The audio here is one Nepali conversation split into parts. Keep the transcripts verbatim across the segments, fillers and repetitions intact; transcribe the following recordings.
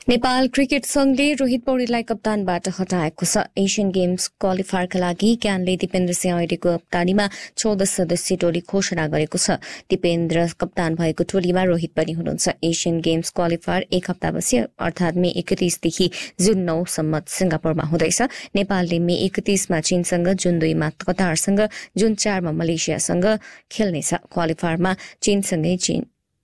नेपाल क्रिकेट संघले रोहित पौडेललाई कप्तानबाट हटाएको छ। एसियन गेम्स क्वालिफायरका लागि क्यानले दिपेन्द्र सिंह ऐडीको कप्तानीमा चौध सदस्यीय टोली घोषणा गरेको छ। दिपेन्द्र कप्तान भएको टोलीमा रोहित पनि हुनुहुन्छ। एसियन गेम्स क्वालिफायर एक हप्तापछि अर्थात मे एकतीसदेखि जुन नौसम्म सिंगापुरमा हुँदैछ। नेपालले मे एकतीसमा चीनसँग, जुन दुईमा कतारसँग, जुन चारमा मलेसियासँग खेल्नेछ। क्वालिफायरमा चीनसँगै चीन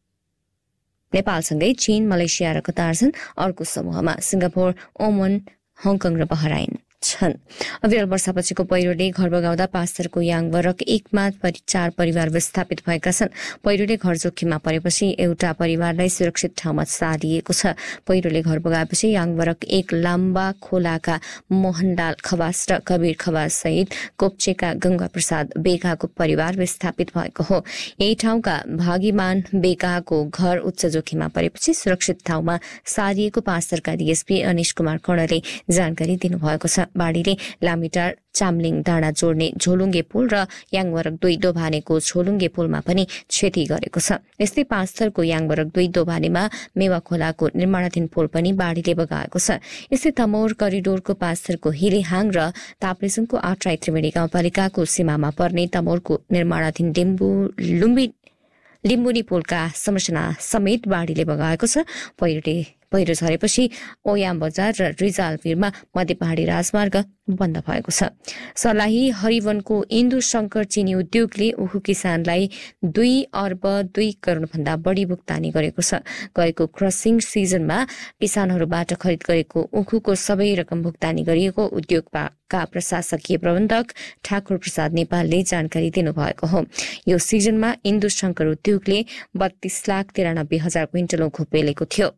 नेपालसँगै चीन, मलेसिया र कतार छन्। अर्को समूहमा सिंगापुर, ओमन, हङकङ र बहराइन छन्। अविरल वर्षापछिको पहिरोले घर बगाउँदा पाँचथरको याङवरक एकमा चार परिवार विस्थापित भएका छन्। पहिरोले घर जोखिममा परेपछि एउटा परिवारलाई सुरक्षित ठाउँमा सारिएको छ। पहिरोले घर बगाएपछि याङवरक एक लाम्बा खोलाका मोहनलाल खवास र कबीर खवास सहित कोप्चेका गंगा प्रसाद बेगाको परिवार विस्थापित भएको हो। यही ठाउँका भागीमान बेगाको घर उच्च जोखिममा परेपछि सुरक्षित ठाउँमा सारिएको पाँचथरका डीएसपी अनिश कुमार कर्णले जानकारी दिनुभएको छ। बाढ़ीले लामिटार चामलिङ डाँडा जोड्ने झोलुङ्गे पुल र याङवरक दुई दोभानेको झोलुङ्गे पुलमा पनि क्षति गरेको छ। यस्तै पाँचथरको याङवरक दुई दोभानेमा मेवा खोलाको निर्माणाधीन पुल पनि बाढ़ीले बगाएको छ। यस्तै तमोर करिडोरको पाँचथरको हिलेहाङ र ताप्लेजुङको आट्राई त्रिवेणी गाउँपालिकाको सीमामा पर्ने तमोरको निर्माणाधीन लिम्बु लुम्बी लिम्बुनी पुलका संरचना समेत बाढ़ीले बगाएको छ। पहिरोले पहिरो झरेपछि ओयाम बजार र रिजालवीरमा मध्य पहाड़ी राजमार्ग बन्द भएको छ। सर्लाही हरिवनको इन्दु शंकर चिनी उद्योगले उखु किसानलाई दुई अर्ब दुई करोड़ भन्दा बढ़ी भुक्तानी गरेको छ। गएको क्रसिङ सिजनमा किसानहरूबाट खरिद गरेको उखुको सबै रकम भुक्तानी गरिएको उद्योगका प्रशासकीय प्रबन्धक ठाकुर प्रसाद नेपालले जानकारी दिनुभएको हो। यो सिजनमा इन्दु शंकर उद्योगले बत्तीस लाख तिरानब्बे हजार क्विन्टल उखु पेलेको थियो।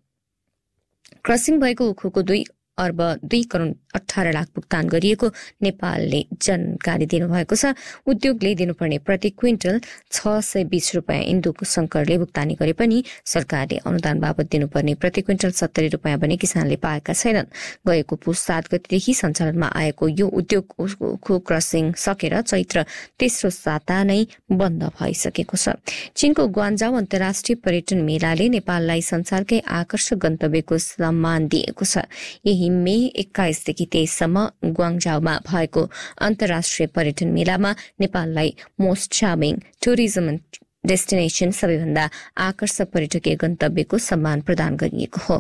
क्रसिङ भएको उखुको दुई अर्ब दुई करोड़ अठारह लाख भुक्तान गरिएको नेपालले जानकारी दिनुभएको छ। उद्योगले दिनुपर्ने प्रति क्विन्टल छ सय बीस रूपियाँ इन्दुको शंकरले भुक्तानी गरे पनि सरकारले अनुदान बाबत दिनुपर्ने प्रति क्विन्टल सत्तरी रूपियाँ पनि किसानले पाएका छैनन्। गएको पुस सात गतिदेखि सञ्चालनमा आएको यो उद्योग उखु क्रसिङ सकेर चैत्र तेस्रो साता नै बन्द भइसकेको छ। चीनको ग्वान्जाउ अन्तर्राष्ट्रिय पर्यटन मेलाले नेपाललाई संसारकै आकर्षक गन्तव्यको सम्मान दिएको छ। यही मे एक्काइसदेखि तेइससम्म ग्वाङ्जाउमा भएको अन्तर्राष्ट्रिय पर्यटन मेलामा नेपाललाई मोस्ट चार्मिङ टुरिज्म डेस्टिनेसन सबैभन्दा आकर्षक पर्यटकीय गन्तव्यको सम्मान प्रदान गरिएको हो।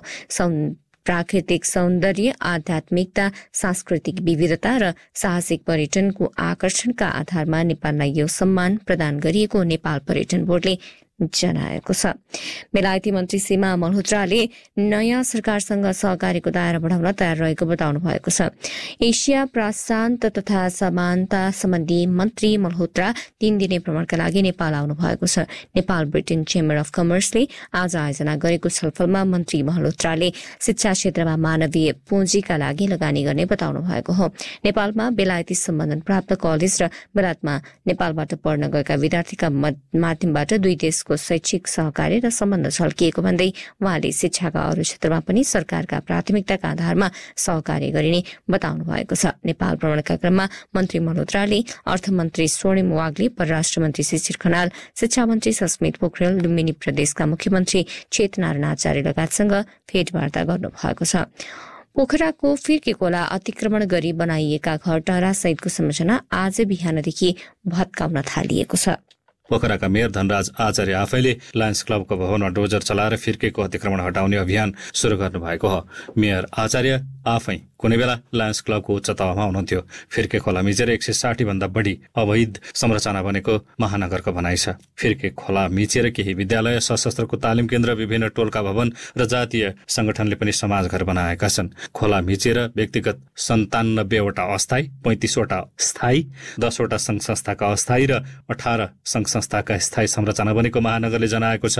प्राकृतिक सौन्दर्य, आध्यात्मिकता, सांस्कृतिक विविधता र साहसिक पर्यटनको आकर्षणका आधारमा नेपाललाई यो सम्मान प्रदान गरिएको नेपाल पर्यटन बोर्डले जनाएको छ। बेलायती मन्त्री सीमा मल्होत्राले नयाँ सरकारसँग सहकार्यको दायरा बढाउन तयार रहेको बताउनु भएको छ। एसिया प्रशान्त तथा समानता सम्बन्धी मन्त्री मल्होत्रा तीन दिने भ्रमणका लागि नेपाल आउनु भएको छ। नेपाल ब्रिटेन चेम्बर अफ कमर्सले आज आयोजना गरेको छलफलमा मन्त्री मल्होत्राले शिक्षा क्षेत्रमा मानवीय पुँजीका लागि लगानी गर्ने बताउनु भएको हो। नेपालमा बेलायती सम्बन्धन प्राप्त कलेज र बेलायतमा नेपालबाट पढ्न गएका विद्यार्थीका माध्यमबाट दुई देशको शैक्षिक सहकार्य र सम्बन्ध झल्किएको भन्दै उहाँले शिक्षाका अरू क्षेत्रमा पनि सरकारका प्राथमिकताका आधारमा सहकार्य गरिने बताउनु भएको छ। नेपाल भ्रमणका क्रममा मन्त्री मल्होत्राले अर्थमन्त्री स्वर्णिम वाग्ले, परराष्ट्र मन्त्री शिशिर खनाल, शिक्षा मन्त्री सस्मित पोखरेल, लुम्बिनी प्रदेशका मुख्यमन्त्री चेतनारायण आचार्य लगायतसँग भेटवार्ता गर्नुभएको छ। पोखराको फिर्के खोला अतिक्रमण गरी बनाइएका घर टहरा सहितको संरचना आज बिहानदेखि भत्काउन थालिएको छ। पोखराका मेयर धनराज आचार्य आफैले लायन्स क्लबको भवनमा डोजर चलाएर फिर्केको अतिक्रमण हटाउने अभियान शुरू गर्नुभएको हो। मेयर आचार्य आफै कुनै बेला लायन्स क्लबको उच्च तहमा हुनुहुन्थ्यो। फिर्के खोला मिचेर एक सय साठी भन्दा बढी अवैध संरचना बनेको महानगरको भनाइ छ। फिर्के खोला मिचेर केही विद्यालय, सशस्त्रको तालिम केन्द्र, विभिन्न टोलका भवन र जातीय संगठनले पनि समाजघर बनाएका छन्। खोला मिचेर व्यक्तिगत सन्तानब्बेवटा अस्थायी, पैंतिसवटा स्थायी, दसवटा संघ संस्थाका अस्थायी र अठार संघ संस्थाका स्थायी संरचना बनेको महानगरले जनाएको छ।